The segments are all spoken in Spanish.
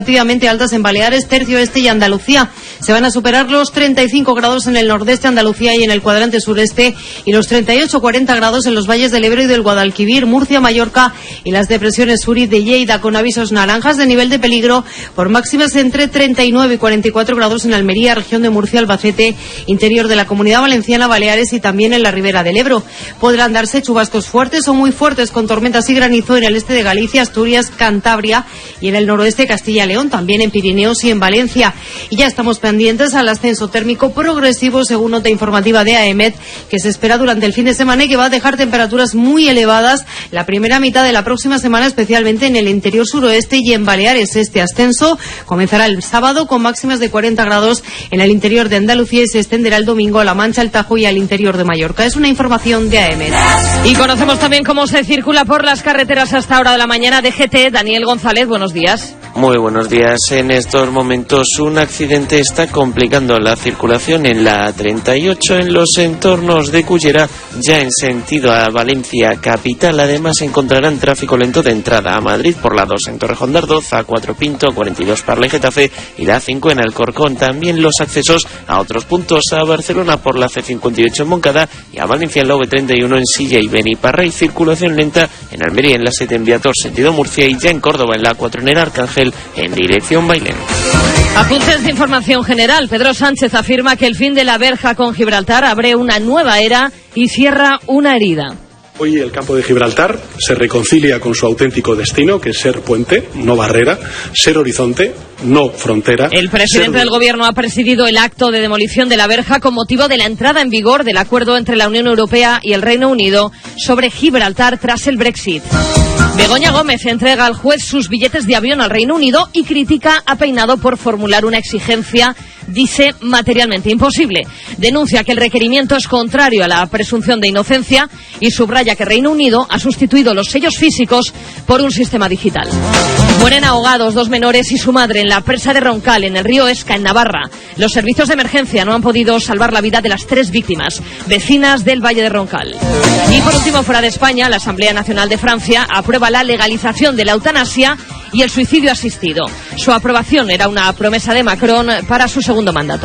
Relativamente altas en Baleares, tercio este y Andalucía. Se van a superar los 35 grados en el nordeste, Andalucía y en el cuadrante sureste, y los 38-40 grados en los valles del Ebro y del Guadalquivir, Murcia, Mallorca y las depresiones sur y de Lleida, con avisos naranjas de nivel de peligro por máximas entre 39 y 44 grados en Almería, región de Murcia, Albacete, interior de la Comunidad Valenciana, Baleares y también en la ribera del Ebro. Podrán darse chubascos fuertes o muy fuertes con tormentas y granizo en el este de Galicia, Asturias, Cantabria y en el noroeste Castilla y León, también en Pirineos y en Valencia. Y ya estamos pendientes al ascenso térmico progresivo, según nota informativa de AEMET, que se espera durante el fin de semana y que va a dejar temperaturas muy elevadas la primera mitad de la próxima semana, especialmente en el interior suroeste y en Baleares. Este ascenso comenzará el sábado con máximas de 40 grados en el interior de Andalucía y se extenderá el domingo a La Mancha, el Tajo y al interior de Mallorca. Es una información de AEMET. Y conocemos también cómo se circula por las carreteras hasta hora de la mañana. DGT, Daniel González, buenos días. Muy buenos días. En estos momentos un accidente está complicando la circulación en la A38 en los entornos de Cullera, ya en sentido a Valencia capital. Además encontrarán tráfico lento de entrada a Madrid por la 2 en Torrejón de Ardoz, A4 Pinto, 42 Parla y Getafe y la A5 en Alcorcón. También los accesos a otros puntos, a Barcelona por la C58 en Moncada y a Valencia en la V31 en Silla y Beniparra, y circulación lenta en Almería en la 7 en Viator sentido Murcia y ya en Córdoba en la A4 en Arcángel en dirección Bailén. Apuntes de información general. Pedro Sánchez afirma que el fin de la verja con Gibraltar abre una nueva era y cierra una herida. Hoy el campo de Gibraltar se reconcilia con su auténtico destino, que es ser puente, no barrera, ser horizonte, no frontera. El presidente del Gobierno ha presidido el acto de demolición de la verja con motivo de la entrada en vigor del acuerdo entre la Unión Europea y el Reino Unido sobre Gibraltar tras el Brexit. Begoña Gómez entrega al juez sus billetes de avión al Reino Unido y critica a Peinado por formular una exigencia, dice, materialmente imposible. Denuncia que el requerimiento es contrario a la presunción de inocencia y subraya que Reino Unido ha sustituido los sellos físicos por un sistema digital. Mueren ahogados 2 menores y su madre en la presa de Roncal, en el río Esca, en Navarra. Los servicios de emergencia no han podido salvar la vida de las 3 víctimas, vecinas del Valle de Roncal. Y por último, fuera de España, la Asamblea Nacional de Francia aprueba la legalización de la eutanasia y el suicidio asistido. Su aprobación era una promesa de Macron para su segundo mandato.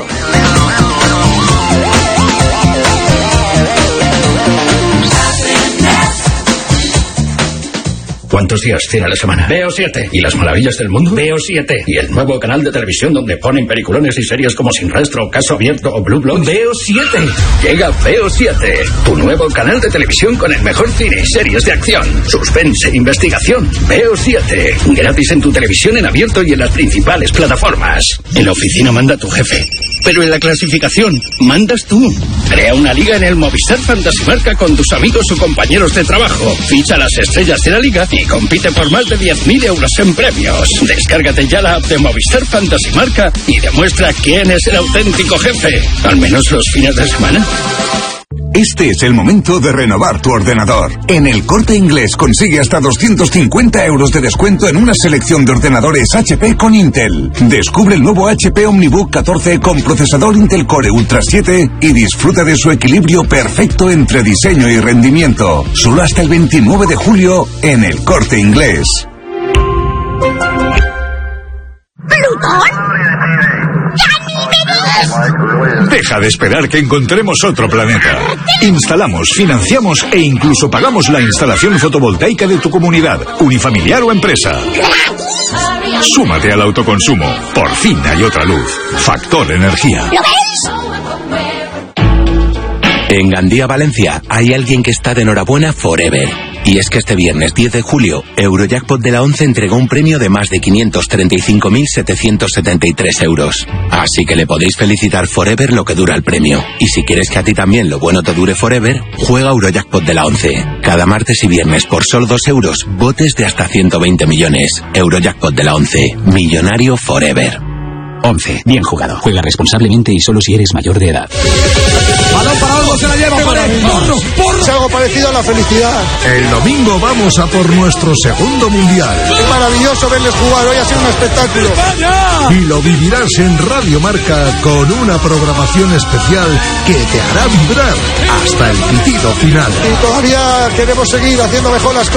¿Cuántos días tiene la semana? Veo 7. ¿Y las maravillas del mundo? Veo 7. ¿Y el nuevo canal de televisión donde ponen peliculones y series como Sin Rastro, Caso Abierto o Blue Bloods? Veo 7. Llega Veo 7, tu nuevo canal de televisión con el mejor cine y series de acción, suspense, investigación. Veo 7. Gratis en tu televisión en abierto y en las principales plataformas. En la oficina manda tu jefe, pero en la clasificación mandas tú. Crea una liga en el Movistar Fantasy Marca con tus amigos o compañeros de trabajo. Ficha las estrellas de la liga y compite por más de 10.000 euros en premios. Descárgate ya la app de Movistar Fantasy Marca y demuestra quién es el auténtico jefe. Al menos los fines de semana. Este es el momento de renovar tu ordenador. En El Corte Inglés consigue hasta 250 euros de descuento en una selección de ordenadores HP con Intel. Descubre el nuevo HP OmniBook 14 con procesador Intel Core Ultra 7 y disfruta de su equilibrio perfecto entre diseño y rendimiento. Solo hasta el 29 de julio en El Corte Inglés. ¿Plutón? Deja de esperar que encontremos otro planeta. Instalamos, financiamos e incluso pagamos la instalación fotovoltaica de tu comunidad, unifamiliar o empresa. Súmate al autoconsumo. Por fin hay otra luz. Factor Energía. ¿Lo ves? En Gandía, Valencia, hay alguien que está de enhorabuena forever. Y es que este viernes 10 de julio, Eurojackpot de la 11 entregó un premio de más de 535.773 euros. Así que le podéis felicitar forever lo que dura el premio. Y si quieres que a ti también lo bueno te dure forever, juega Eurojackpot de la 11. Cada martes y viernes por solo 2 euros, botes de hasta 120 millones. Eurojackpot de la 11. Millonario forever. 11. Bien jugado. Juega responsablemente y solo si eres mayor de edad. Balón para Olmo, se la lleva porro. Es algo parecido a la felicidad. El domingo vamos a por nuestro segundo mundial. Es maravilloso verles jugar, hoy ha sido un espectáculo. ¡España! Y lo vivirás en Radio Marca con una programación especial que te hará vibrar hasta el pitido final. Y todavía queremos seguir haciendo mejor las cosas.